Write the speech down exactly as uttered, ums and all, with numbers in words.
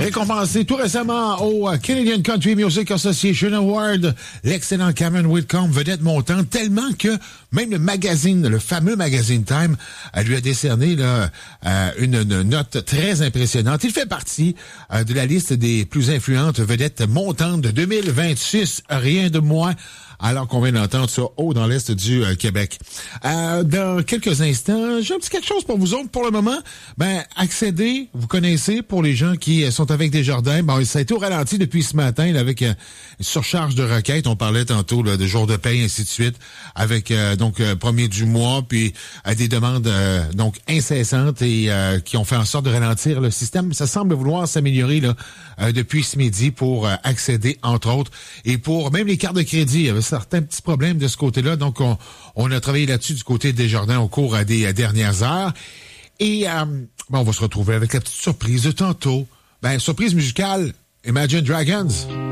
Récompensé tout récemment au Canadian Country Music Association Award, l'excellent Cameron Whitcomb, vedette montante, tellement que même le magazine, le fameux magazine Time, lui a décerné là, euh, une, une note très impressionnante. Il fait partie euh, de la liste des plus influentes vedettes montantes de deux mille vingt-six, rien de moins. Alors qu'on vient d'entendre ça haut dans l'est du euh, Québec. Euh, dans quelques instants, j'ai un petit quelque chose pour vous autres. Pour le moment, ben accéder, vous connaissez, pour les gens qui sont avec Desjardins, bon, ça a été au ralenti depuis ce matin là, avec euh, une surcharge de requêtes. On parlait tantôt là, de jours de paye, ainsi de suite, avec euh, donc euh, premier du mois, puis euh, des demandes euh, donc incessantes et euh, qui ont fait en sorte de ralentir le système. Ça semble vouloir s'améliorer là euh, depuis ce midi pour euh, accéder, entre autres, et pour même les cartes de crédit. Il y avait certains petits problèmes de ce côté-là. Donc, on, on a travaillé là-dessus du côté des Desjardins au cours euh, des euh, dernières heures. Et euh, ben, on va se retrouver avec la petite surprise de tantôt. Ben, surprise musicale, Imagine Dragons.